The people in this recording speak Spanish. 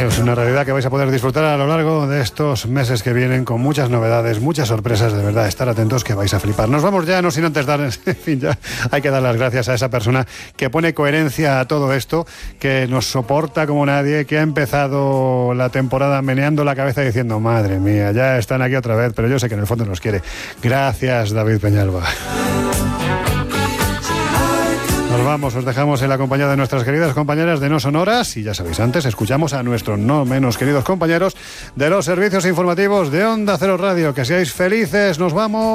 Es una realidad que vais a poder disfrutar a lo largo de estos meses que vienen, con muchas novedades, muchas sorpresas, de verdad, estar atentos que vais a flipar. Nos vamos ya, no sin antes dar, en fin, ya hay que dar las gracias a esa persona que pone coherencia a todo esto, que nos soporta como nadie, que ha empezado la temporada meneando la cabeza y diciendo, madre mía, ya están aquí otra vez, pero yo sé que en el fondo nos quiere. Gracias, David Peñalba. Nos vamos, os dejamos en la compañía de nuestras queridas compañeras de No Sonoras y ya sabéis, antes escuchamos a nuestros no menos queridos compañeros de los servicios informativos de Onda Cero Radio. Que seáis felices, nos vamos.